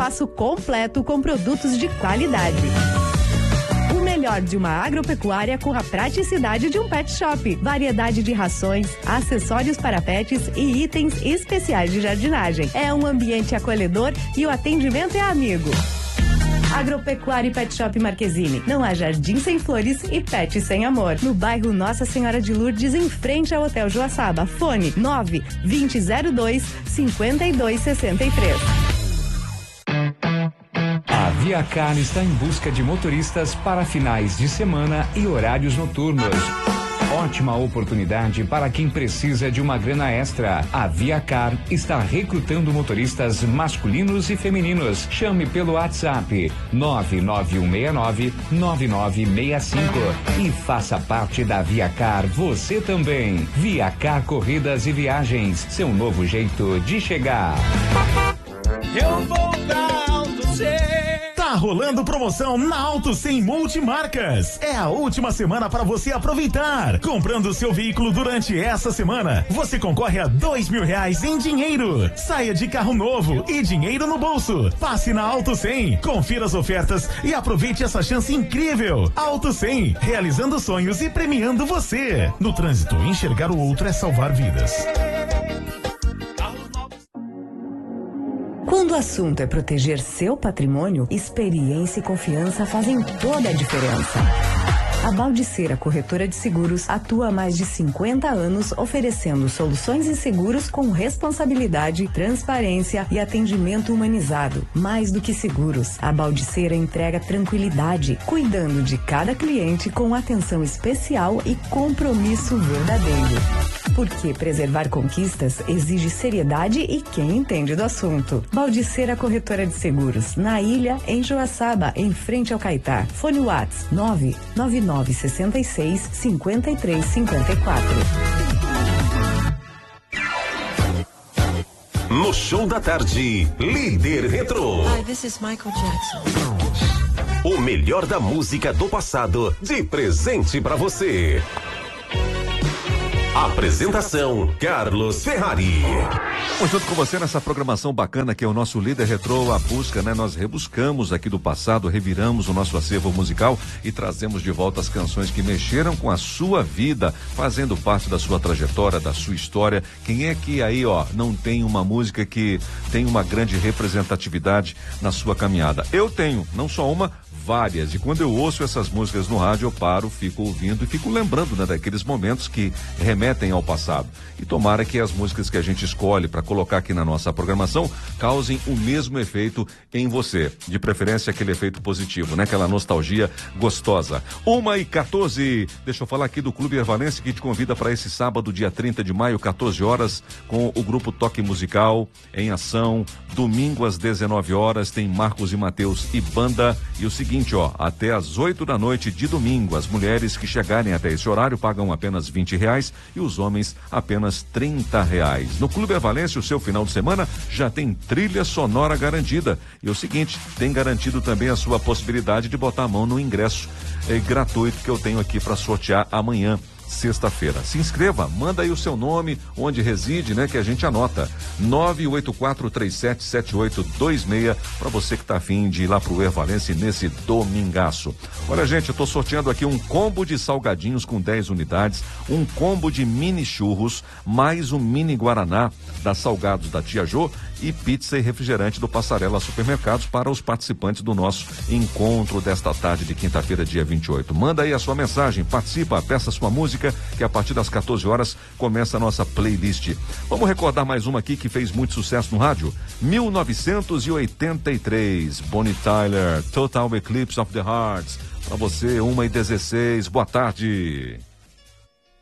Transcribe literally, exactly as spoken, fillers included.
espaço completo com produtos de qualidade. O melhor de uma agropecuária com a praticidade de um pet shop. Variedade de rações, acessórios para pets e itens especiais de jardinagem. É um ambiente acolhedor e o atendimento é amigo. Agropecuária e Pet Shop Marquezine. Não há jardim sem flores e pet sem amor. No bairro Nossa Senhora de Lourdes, em frente ao Hotel Joaçaba. Fone nove vinte zero dois cinquenta e dois sessenta e três. A ViaCar está em busca de motoristas para finais de semana e horários noturnos. Ótima oportunidade para quem precisa de uma grana extra. A ViaCar está recrutando motoristas masculinos e femininos. Chame pelo WhatsApp nove nove um seis nove nove nove seis cinco e faça parte da ViaCar você também. ViaCar Corridas e Viagens, seu novo jeito de chegar. Eu vou pra Auto cem. Tá rolando promoção na Auto cem Multimarcas. É a última semana para você aproveitar. Comprando seu veículo durante essa semana, você concorre a dois mil reais em dinheiro. Saia de carro novo e dinheiro no bolso. Passe na Auto cem, confira as ofertas e aproveite essa chance incrível. Auto cem, realizando sonhos e premiando você. No trânsito, enxergar o outro é salvar vidas. Quando o assunto é proteger seu patrimônio, experiência e confiança fazem toda a diferença. A Baldiceira Corretora de Seguros atua há mais de cinquenta anos oferecendo soluções e seguros com responsabilidade, transparência e atendimento humanizado. Mais do que seguros, a Baldiceira entrega tranquilidade, cuidando de cada cliente com atenção especial e compromisso verdadeiro. Porque preservar conquistas exige seriedade e quem entende do assunto. Baldiceira Corretora de Seguros, na Ilha, em Joaçaba, em frente ao Caetá. Fone Whats nove nove nove seis seis cinco três cinco quatro. No Show da Tarde, Líder Retrô. Hi, this is Michael Jackson. O melhor da música do passado, de presente pra você. Apresentação, Carlos Ferrari. Vamos junto com você nessa programação bacana que é o nosso Líder Retrô, a busca, né? Nós rebuscamos aqui do passado, reviramos o nosso acervo musical e trazemos de volta as canções que mexeram com a sua vida, fazendo parte da sua trajetória, da sua história. Quem é que aí, ó, não tem uma música que tem uma grande representatividade na sua caminhada? Eu tenho, não só uma, várias, e quando eu ouço essas músicas no rádio eu paro, fico ouvindo e fico lembrando, né, daqueles momentos que remetem ao passado. E tomara que as músicas que a gente escolhe para colocar aqui na nossa programação causem o mesmo efeito em você, de preferência aquele efeito positivo, né, aquela nostalgia gostosa. Uma e quatorze, deixa eu falar aqui do Clube Ervalense que te convida para esse sábado, dia trinta de maio, quatorze horas, com o grupo Toque Musical em ação. Domingo às dezenove horas tem Marcos e Mateus e banda. E o seguinte, ó, até às oito da noite de domingo, as mulheres que chegarem até esse horário pagam apenas vinte reais e os homens apenas trinta reais. No Clube Ervalense, o seu final de semana já tem trilha sonora garantida. E o seguinte, tem garantido também a sua possibilidade de botar a mão no ingresso é, gratuito que eu tenho aqui para sortear amanhã, sexta-feira. Se inscreva, manda aí o seu nome, onde reside, né, que a gente anota. nove oito quatro três sete sete oito dois seis para você que tá afim de ir lá pro Ervalense nesse domingaço. Olha, gente, eu tô sorteando aqui um combo de salgadinhos com dez unidades, um combo de mini churros, mais um mini guaraná da Salgados da Tia Jô e pizza e refrigerante do Passarela Supermercados para os participantes do nosso encontro desta tarde de quinta-feira, dia vinte e oito. Manda aí a sua mensagem, participa, peça sua música, que a partir das quatorze horas começa a nossa playlist. Vamos recordar mais uma aqui que fez muito sucesso no rádio. mil novecentos e oitenta e três, Bonnie Tyler, Total Eclipse of the Heart. Para você, uma e dezesseis, boa tarde.